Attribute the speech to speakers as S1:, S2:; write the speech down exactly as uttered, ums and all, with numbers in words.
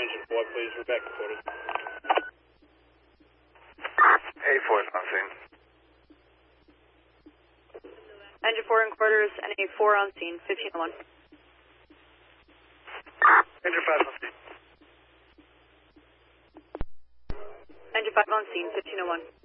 S1: engine four, please. We're back to quarters.
S2: A four is on scene.
S3: Engine four in quarters, N A four on scene, fifteen oh one.
S2: Engine five on scene.
S3: Engine five on scene, fifteen oh one.